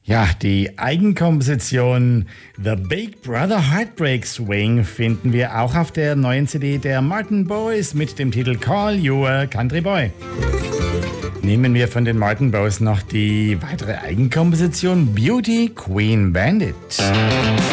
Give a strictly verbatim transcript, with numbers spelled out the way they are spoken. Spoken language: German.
Ja, die Eigenkomposition The Big Brother Heartbreak Swing finden wir auch auf der neuen C D der Martin Boys mit dem Titel Call You a Country Boy. Nehmen wir von den Martin Boys noch die weitere Eigenkomposition Beauty Queen Bandit.